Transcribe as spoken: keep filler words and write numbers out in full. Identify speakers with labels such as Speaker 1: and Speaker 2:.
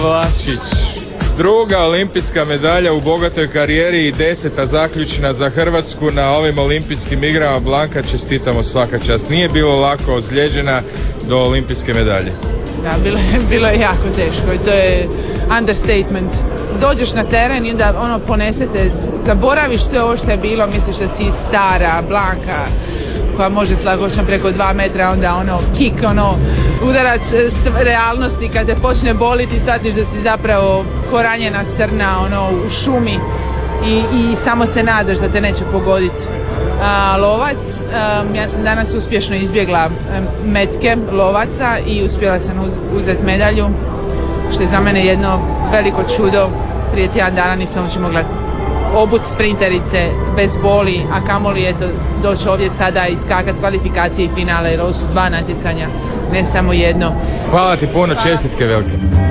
Speaker 1: Vlašić, druga olimpijska medalja u bogatoj karijeri i deseta zaključna za Hrvatsku na ovim olimpijskim igrama. Blanka, čestitamo, svaka čast. Nije bilo lako, ozlijeđena do olimpijske medalje.
Speaker 2: Da, bilo je, bilo je jako teško i to je understatement. Dođeš na teren i onda ono ponesete, zaboraviš sve ovo što je bilo, misliš da si stara Blanka koja može s lakoćom preko dva metra, onda ono kik, ono udarac realnosti kad te počne boliti, shvatiš da si zapravo ko ranjena srna ono u šumi i, i samo se nadaš da te neće pogoditi. A, lovac, a, ja sam danas uspješno izbjegla metke lovaca i uspjela sam uz, uzeti medalju, što je za mene jedno veliko čudo. Prije tjedan dana nisam uopće mogla obuti sprinterice bez boli, a kamoli eto doći ovdje sada i skakat kvalifikacije i finale, jer ovo su dva natjecanja, ne samo jedno.
Speaker 1: Hvala ti puno, čestitke velike.